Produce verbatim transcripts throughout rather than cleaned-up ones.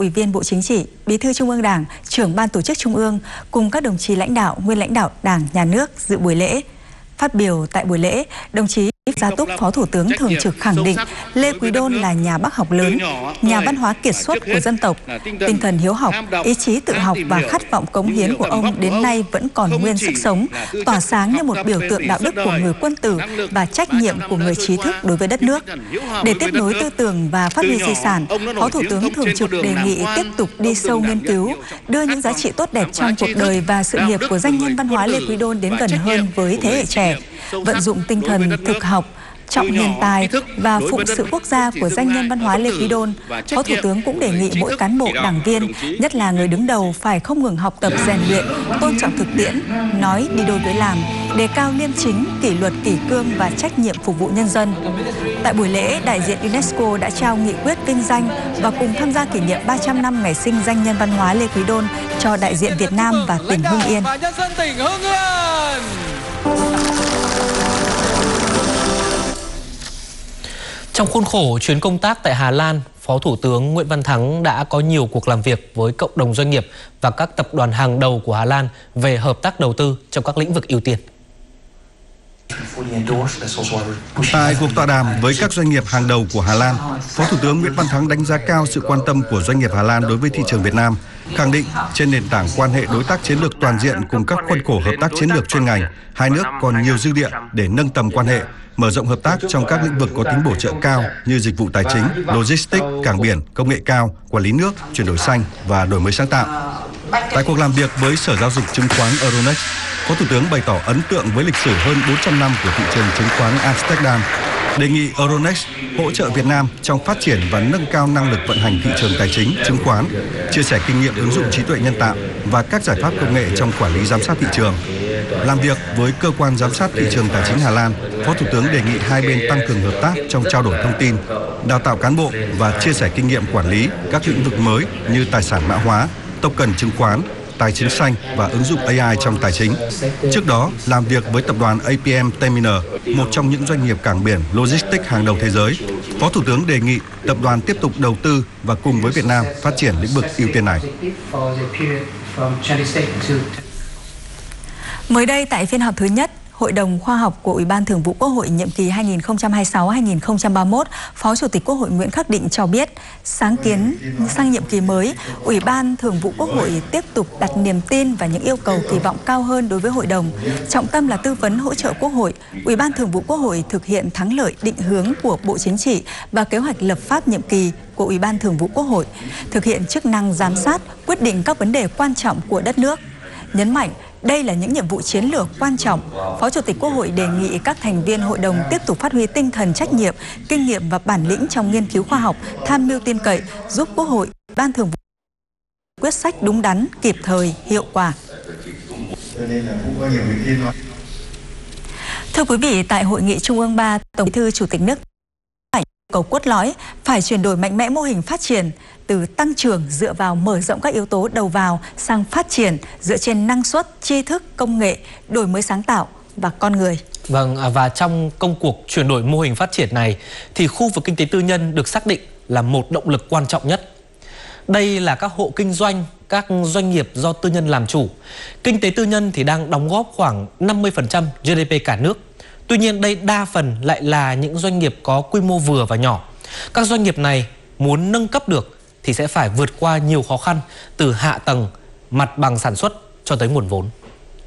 Ủy viên Bộ Chính trị, Bí thư Trung ương Đảng, Trưởng Ban Tổ chức Trung ương cùng các đồng chí lãnh đạo, nguyên lãnh đạo Đảng, Nhà nước dự buổi lễ. Phát biểu tại buổi lễ, đồng chí Gia Túc, Phó Thủ tướng Thường trực khẳng định Lê Quý Đôn là nhà bác học lớn, nhà văn hóa kiệt xuất của dân tộc. Tinh thần hiếu học, ý chí tự học và khát vọng cống hiến của ông đến nay vẫn còn nguyên sức sống, tỏa sáng như một biểu tượng đạo đức của người quân tử và trách nhiệm của người trí thức đối với đất nước. Để tiếp nối tư tưởng và phát huy di sản, Phó Thủ tướng Thường trực đề nghị tiếp tục đi sâu nghiên cứu, đưa những giá trị tốt đẹp trong cuộc đời và sự nghiệp của danh nhân văn hóa Lê Quý Đôn đến gần hơn với thế hệ trẻ, vận dụng tinh thần thực học, trọng hiền tài và phụng sự quốc gia của danh nhân văn hóa Lê Quý Đôn. Phó Thủ tướng cũng đề nghị mỗi cán bộ đảng viên, nhất là người đứng đầu, phải không ngừng học tập rèn luyện, tôn trọng thực tiễn, nói đi đôi với làm, đề cao liêm chính, kỷ luật kỷ cương và trách nhiệm phục vụ nhân dân. Tại buổi lễ, đại diện UNESCO đã trao nghị quyết vinh danh và cùng tham gia kỷ niệm ba trăm năm ngày sinh danh nhân văn hóa Lê Quý Đôn cho đại diện Việt Nam và tỉnh Hưng Yên. Trong khuôn khổ chuyến công tác tại Hà Lan, Phó Thủ tướng Nguyễn Văn Thắng đã có nhiều cuộc làm việc với cộng đồng doanh nghiệp và các tập đoàn hàng đầu của Hà Lan về hợp tác đầu tư trong các lĩnh vực ưu tiên. Tại cuộc tọa đàm với các doanh nghiệp hàng đầu của Hà Lan, Phó Thủ tướng Nguyễn Văn Thắng đánh giá cao sự quan tâm của doanh nghiệp Hà Lan đối với thị trường Việt Nam, khẳng định trên nền tảng quan hệ đối tác chiến lược toàn diện cùng các khuôn khổ hợp tác chiến lược chuyên ngành, hai nước còn nhiều dư địa để nâng tầm quan hệ, mở rộng hợp tác trong các lĩnh vực có tính bổ trợ cao như dịch vụ tài chính, logistics, cảng biển, công nghệ cao, quản lý nước, chuyển đổi xanh và đổi mới sáng tạo. Tại cuộc làm việc với Sở Giao dịch Chứng khoán Euronext, Phó Thủ tướng bày tỏ ấn tượng với lịch sử hơn bốn trăm năm của thị trường chứng khoán Amsterdam, đề nghị Euronext hỗ trợ Việt Nam trong phát triển và nâng cao năng lực vận hành thị trường tài chính, chứng khoán, chia sẻ kinh nghiệm ứng dụng trí tuệ nhân tạo và các giải pháp công nghệ trong quản lý giám sát thị trường. Làm việc với cơ quan giám sát thị trường tài chính Hà Lan, Phó Thủ tướng đề nghị hai bên tăng cường hợp tác trong trao đổi thông tin, đào tạo cán bộ và chia sẻ kinh nghiệm quản lý các lĩnh vực mới như tài sản mã hóa, token chứng khoán, tài chính xanh và ứng dụng a i trong tài chính. Trước đó, làm việc với tập đoàn a pê em Terminal, một trong những doanh nghiệp cảng biển logistics hàng đầu thế giới, Phó Thủ tướng đề nghị tập đoàn tiếp tục đầu tư và cùng với Việt Nam phát triển lĩnh vực ưu tiên này. Mới đây tại phiên họp thứ nhất, Hội đồng Khoa học của Ủy ban Thường vụ Quốc hội nhiệm kỳ hai nghìn không trăm hai mươi sáu đến hai nghìn không trăm ba mươi mốt, Phó Chủ tịch Quốc hội Nguyễn Khắc Định cho biết, sáng kiến sang nhiệm kỳ mới, Ủy ban Thường vụ Quốc hội tiếp tục đặt niềm tin và những yêu cầu kỳ vọng cao hơn đối với Hội đồng. Trọng tâm là tư vấn hỗ trợ Quốc hội. Ủy ban Thường vụ Quốc hội thực hiện thắng lợi định hướng của Bộ Chính trị và kế hoạch lập pháp nhiệm kỳ của Ủy ban Thường vụ Quốc hội, thực hiện chức năng giám sát, quyết định các vấn đề quan trọng của đất nước. Nhấn mạnh, đây là những nhiệm vụ chiến lược quan trọng. Phó Chủ tịch Quốc hội đề nghị các thành viên hội đồng tiếp tục phát huy tinh thần trách nhiệm, kinh nghiệm và bản lĩnh trong nghiên cứu khoa học, tham mưu tin cậy, giúp Quốc hội, Ban Thường vụ quyết sách đúng đắn, kịp thời, hiệu quả. Thưa quý vị, tại Hội nghị Trung ương ba, Tổng Bí thư Chủ tịch nước cầu cốt lõi phải chuyển đổi mạnh mẽ mô hình phát triển từ tăng trưởng dựa vào mở rộng các yếu tố đầu vào sang phát triển dựa trên năng suất, tri thức, công nghệ, đổi mới sáng tạo và con người. Vâng, và trong công cuộc chuyển đổi mô hình phát triển này thì khu vực kinh tế tư nhân được xác định là một động lực quan trọng nhất. Đây là các hộ kinh doanh, các doanh nghiệp do tư nhân làm chủ. Kinh tế tư nhân thì đang đóng góp khoảng năm mươi phần trăm giê đê pê cả nước. Tuy nhiên đây đa phần lại là những doanh nghiệp có quy mô vừa và nhỏ. Các doanh nghiệp này muốn nâng cấp được thì sẽ phải vượt qua nhiều khó khăn từ hạ tầng, mặt bằng sản xuất cho tới nguồn vốn.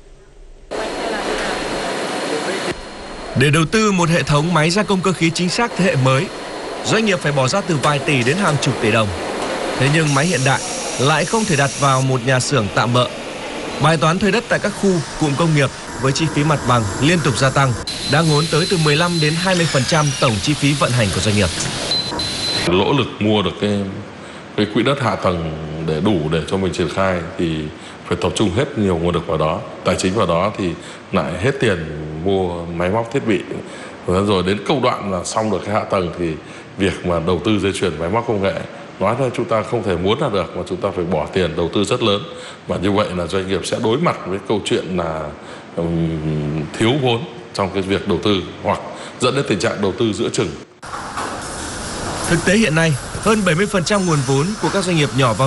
Để đầu tư một hệ thống máy gia công cơ khí chính xác thế hệ mới, doanh nghiệp phải bỏ ra từ vài tỷ đến hàng chục tỷ đồng. Thế nhưng máy hiện đại lại không thể đặt vào một nhà xưởng tạm bợ. Bài toán thuê đất tại các khu, cụm công nghiệp với chi phí mặt bằng liên tục gia tăng, đang ngốn tới từ mười lăm đến hai mươi phần trăm tổng chi phí vận hành của doanh nghiệp. Nỗ lực mua được cái, cái quỹ đất hạ tầng để đủ để cho mình triển khai thì phải tập trung hết nhiều nguồn lực vào đó, tài chính vào đó thì lại hết tiền mua máy móc thiết bị. Rồi đến công đoạn là xong được cái hạ tầng thì việc mà đầu tư dây chuyền máy móc công nghệ nói ra chúng ta không thể muốn là được, mà chúng ta phải bỏ tiền đầu tư rất lớn, và như vậy là doanh nghiệp sẽ đối mặt với câu chuyện là um, thiếu vốn trong cái việc đầu tư hoặc dẫn đến tình trạng đầu tư giữa chừng. Thực tế hiện nay, hơn bảy mươi phần trăm nguồn vốn của các doanh nghiệp nhỏ và